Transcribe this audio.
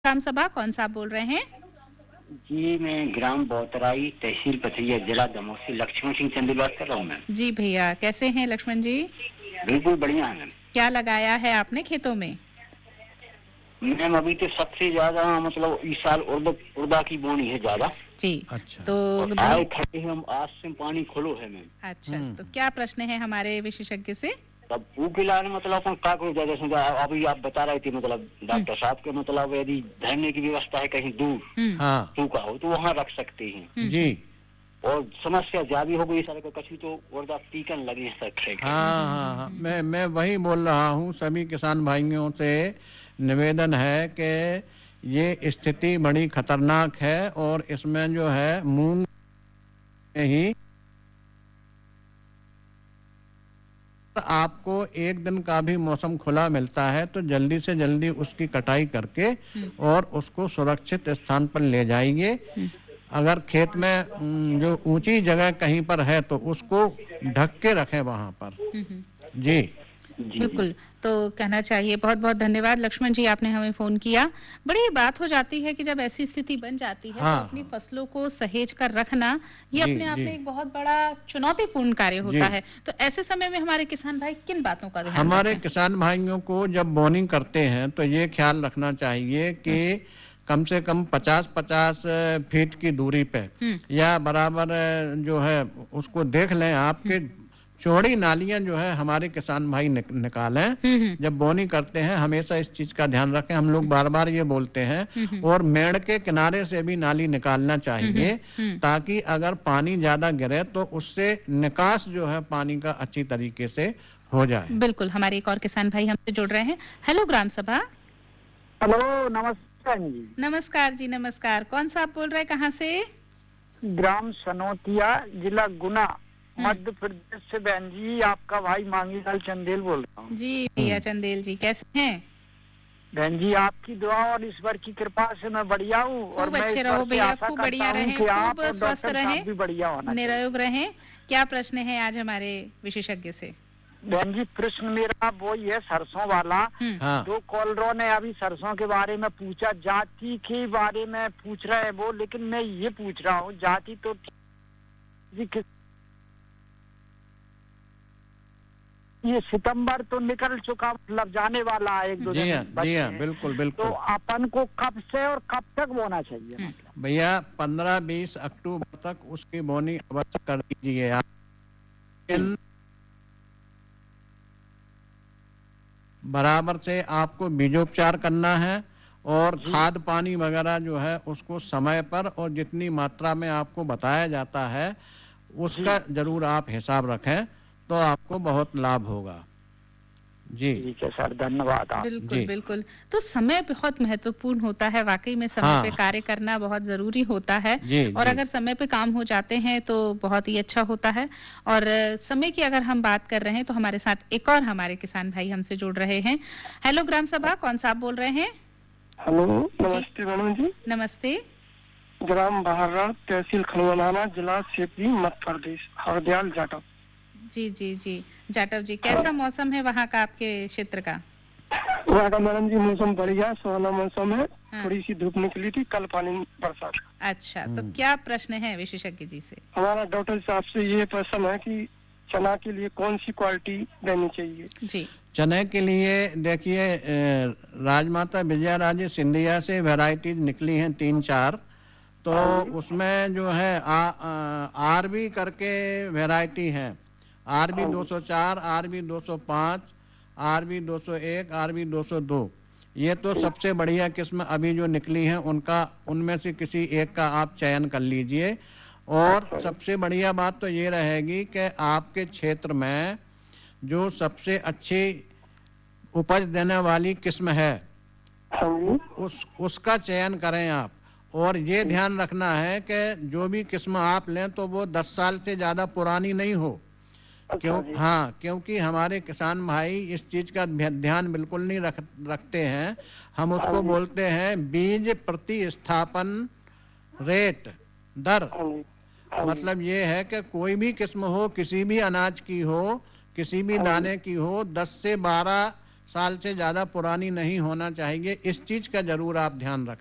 ग्राम सभा कौन सा आप बोल रहे हैं? जी, मैं ग्राम बोतराई, तहसील पथरिया, जिला दमोह से लक्ष्मण सिंह चंदेल बात कर रहा हूँ मैम। जी भैया, कैसे हैं लक्ष्मण जी? बिल्कुल बढ़िया है मैम। क्या लगाया है आपने खेतों में? मैम अभी तो सबसे ज्यादा मतलब इस साल उर्दा की बोनी है ज्यादा। जी। अच्छा। तो आए खड़े हम आज से पानी खोलो है मैम। अच्छा, तो क्या प्रश्न है हमारे विशेषज्ञ से? तब के लाने मतलब अपन का कोई जगह से अभी आप बता रहे थे मतलब डॉक्टर साहब के मतलब यदि धरने की व्यवस्था है कहीं दूर हाँ सूखा हो तो वहाँ रख सकते हैं जी। और समस्या ज्यादा हो गई सारे कछुई तो उर्दा पीकन लगे हैं सर। हाँ, मैं वही बोल रहा हूँ, सभी किसान भाइयों से निवेदन है कि ये स्थिति बड़ी खतरनाक है और इसमें जो है मूंग में ही आपको एक दिन का भी मौसम खुला मिलता है तो जल्दी से जल्दी उसकी कटाई करके और उसको सुरक्षित स्थान पर ले जाइए। अगर खेत में जो ऊंची जगह कहीं पर है तो उसको ढक के रखें वहां पर। जी बिल्कुल। तो कहना चाहिए बहुत बहुत धन्यवाद लक्ष्मण जी, आपने हमें फोन किया। बड़ी बात हो जाती है कि जब ऐसी स्थिति बन जाती है तो अपनी फसलों को सहेज कर रखना ये अपने आप में एक बहुत बड़ा चुनौतीपूर्ण कार्य होता है। तो ऐसे समय में हमारे किसान भाई किन बातों का ध्यान रखें? हमारे किसान भाइयों को जब बोनिंग करते हैं तो ये ख्याल रखना चाहिए कि कम से कम 50-50 फीट की दूरी पे या बराबर जो है उसको देख लें। आपके चौड़ी नालियां जो है हमारे किसान भाई निकालें जब बोनी करते हैं। हमेशा इस चीज का ध्यान रखें, हम लोग बार बार ये बोलते हैं। और मेड़ के किनारे से भी नाली निकालना चाहिए ताकि अगर पानी ज्यादा गिरे तो उससे निकास जो है पानी का अच्छी तरीके से हो जाए। बिल्कुल। हमारे एक और किसान भाई हमसे जुड़ रहे हैं। हेलो ग्राम सभा। हेलो, नमस्कार जी। नमस्कार जी, नमस्कार। कौन सा आप बोल रहे हैं, कहाँ से? ग्राम सनोतिया, जिला गुना, मध्य प्रदेश से। बहन जी, आपका भाई मांगीलाल चंदेल बोल रहा हूँ। जी भैया चंदेल जी, कैसे हैं? बहन जी, आपकी दुआ और ईश्वर की कृपा से मैं बढ़िया हूँ और मैं अच्छे रहो भैया, खूब बढ़िया रहें, खूब स्वस्थ रहें, भी बढ़िया होना, निरोग रहें। क्या प्रश्न है आज हमारे विशेषज्ञ से? बहन जी, प्रश्न मेरा वो ही है सरसों वाला। दो कॉलरों ने अभी सरसों के बारे में पूछा, जाति के बारे में पूछ रहे हैं वो, लेकिन मैं ये पूछ रहा हूँ जाति तो ये सितंबर तो निकल चुका, मतलब जाने वाला है, 1-2 दिन। जी हाँ, बिल्कुल बिल्कुल। तो अपन को कब से और कब तक बोना चाहिए? भैया 15-20 अक्टूबर तक उसकी बोनी अवश्य कर दीजिए आप। बराबर से आपको बीजोपचार करना है और खाद पानी वगैरह जो है उसको समय पर और जितनी मात्रा में आपको बताया जाता है उसका जरूर आप हिसाब रखें तो आपको बहुत लाभ होगा। जी ठीक है सर, धन्यवाद आप। बिल्कुल बिल्कुल। तो समय बहुत महत्वपूर्ण होता है, वाकई में समय पे कार्य करना बहुत जरूरी होता है। और अगर समय पे काम हो जाते हैं तो बहुत ही अच्छा होता है। और समय की अगर हम बात कर रहे हैं तो हमारे साथ एक और हमारे किसान भाई हमसे जुड़ रहे हैं। हेलो ग्राम सभा, कौन सा आप बोल रहे हैं? हेलो, नमस्ते मैडम जी। नमस्ते। ग्राम बहरा, तहसील खनवाना, जिला सेपी, मध्य प्रदेश, हरदयाल जाटव। जी जी जी जाटव जी, कैसा मौसम है वहाँ का, आपके क्षेत्र का? वहाँ का मैडम जी मौसम बढ़िया सुहाना मौसम है। थोड़ी सी धूप निकली थी, कल पानी बरसात। अच्छा, तो क्या प्रश्न है विशेषज्ञ जी से? हमारा डॉक्टर साहब से ये प्रश्न है कि चना के लिए कौन सी क्वालिटी देनी चाहिए? जी, चने के लिए देखिए राजमाता विजया राजे सिंधिया से वैरायटीज निकली हैं 3-4। तो उसमें जो है आरबी करके वैरायटी है। RB 204, RB 205, RB 201, RB 202। ये तो सबसे बढ़िया किस्म अभी जो निकली हैं उनमें से किसी एक का आप चयन कर लीजिए। और सबसे बढ़िया बात तो ये रहेगी कि आपके क्षेत्र में जो सबसे अच्छी उपज देने वाली किस्म है उसका चयन करें आप। और ये ध्यान रखना है कि जो भी किस्म आप लें तो वो 10 साल से ज्यादा पुरानी नहीं हो। क्योंकि हमारे किसान भाई इस चीज का ध्यान बिल्कुल नहीं रखते हैं। हम उसको बोलते हैं बीज प्रतिस्थापन रेट दर। मतलब ये है कि कोई भी किस्म हो, किसी भी अनाज की हो, किसी भी दाने की हो, 10 से 12 साल से ज्यादा पुरानी नहीं होना चाहिए। इस चीज का जरूर आप ध्यान रखें।